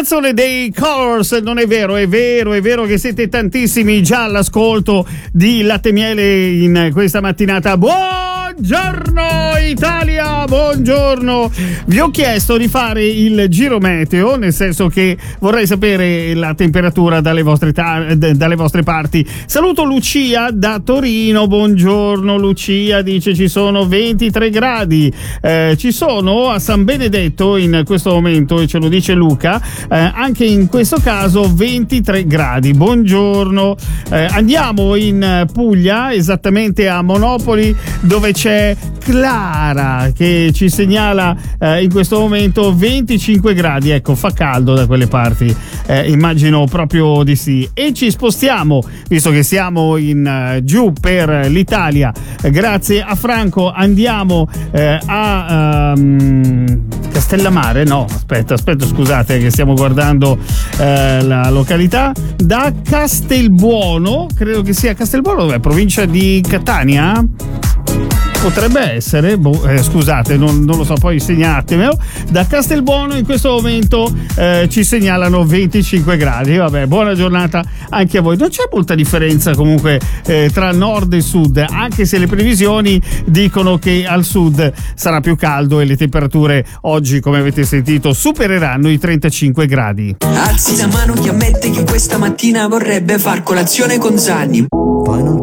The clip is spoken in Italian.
canzone dei Colors, non è vero, è vero che siete tantissimi già all'ascolto di Latte e Miele in questa mattinata. Buongiorno Italia, buongiorno. Vi ho chiesto di fare il giro meteo, nel senso che vorrei sapere la temperatura dalle vostre parti. Saluto Lucia da Torino, buongiorno Lucia, dice ci sono 23 gradi, ci sono a San Benedetto in questo momento, e ce lo dice Luca, anche in questo caso 23 gradi. Buongiorno, andiamo in Puglia, esattamente a Monopoli, dove c'è Clara che ci segnala in questo momento 25 gradi. Ecco, fa caldo da quelle parti, immagino proprio di sì. E ci spostiamo, visto che siamo in giù per l'Italia, grazie a Franco andiamo a Castellammare, no, aspetta, scusate che stiamo guardando la località. Da Castelbuono, credo che sia Castelbuono, dov'è? Provincia di Catania? Potrebbe essere, scusate, non lo so, poi segnatemelo. Da Castelbuono in questo momento ci segnalano 25 gradi. Vabbè, buona giornata anche a voi. Non c'è molta differenza comunque tra nord e sud, anche se le previsioni dicono che al sud sarà più caldo e le temperature oggi, come avete sentito, supereranno i 35 gradi. Alzi la mano chi ammette che questa mattina vorrebbe far colazione con Zanni. Poi non